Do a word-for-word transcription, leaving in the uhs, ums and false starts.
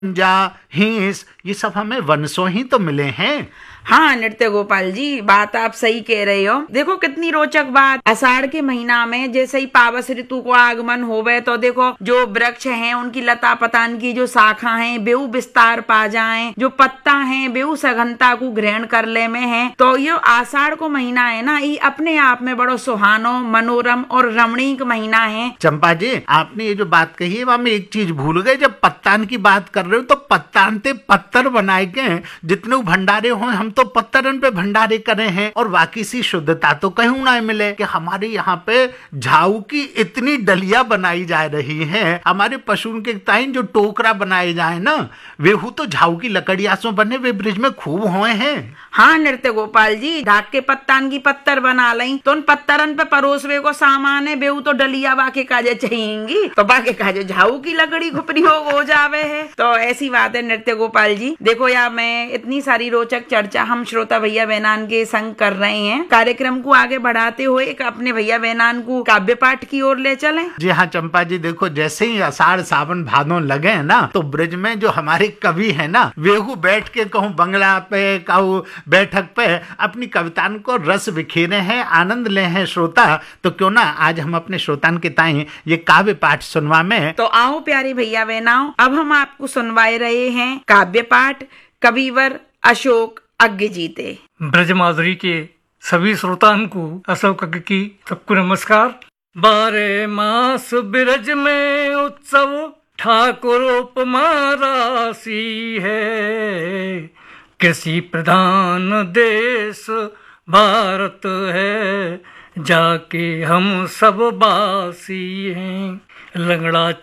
जा, हिंस, ये सब हमें वंशों ही तो मिले हैं। हाँ नृत्य गोपाल जी, बात आप सही कह रहे हो। देखो कितनी रोचक बात, आषाढ़ के महीना में जैसे ही पावस ऋतु को आगमन होवे तो देखो जो वृक्ष हैं उनकी लता पतान की जो शाखा हैं बेऊ विस्तार पा जाएं, जो पत्ता हैं बेऊ सघनता को ग्रहण कर ले में है। तो ये आषाढ़ को महीना है ना, ये अपने आप में बड़ो सुहानो, मनोरम और रमणीक महीना है। चंपा जी, आपने ये जो बात कही है वहां में एक चीज भूल गए। जब पत्तान की बात कर रहे हो तो पत्तान ते पत्थर बनाए गए, जितने भंडारे हो हम तो पत्थरन पे भंडारे करे हैं। और बाकी सी शुद्धता तो कहीं ना मिले कि हमारे यहाँ पे झाऊ की इतनी डलिया बनाई जा रही है, हमारे पशु के ताइन जो टोकरा बनाए जाए ना, वे तो झाऊ की लकड़िया से बने, वे ब्रिज में खूब हुए हैं। हाँ नृत्य गोपाल जी, ढाक के पत्तान की पत्थर बना लें तो उन पत्थरन पे परोसवे को सामान है बेऊ तो डलिया बाके काजे चाहिएंगी, तो बाके काजे झाऊ की लकड़ी खुपरी हो, हो जावे है। तो ऐसी बात है नृत्य गोपाल जी। देखो यार, मैं इतनी सारी रोचक चर्चा हम श्रोता भैया बहनान के संग कर रहे हैं, कार्यक्रम को आगे बढ़ाते हुए एक अपने भैया बहनान को काव्य पाठ की ओर ले चलें। जी हाँ चंपा जी, देखो जैसे ही आषाढ़ सावन भादों लगे हैं ना, तो ब्रज में जो हमारे कवि है ना, वेहू बैठ के कहूँ बंगला पे कहूँ बैठक पे अपनी कवितान को रस बिखेरे हैं, आनंद ले हैं श्रोता। तो क्यों ना आज हम अपने श्रोतान के ताई ये काव्य पाठ सुनवा में। तो आओ प्यारे भैया बहनाओं, अब हम आपको सुनवाए रहे हैं काव्य पाठ कविवर अशोक अज्ञ जीते। ब्रजमाधुरी के सभी श्रोतान को अशोक अज्ञ की सबको नमस्कार। बारह मास ब्रज में उत्सव ठाकुर उपमा राशि है, कृषि प्रधान देश भारत है, जाके हम सब बासी हैं। लंगड़ा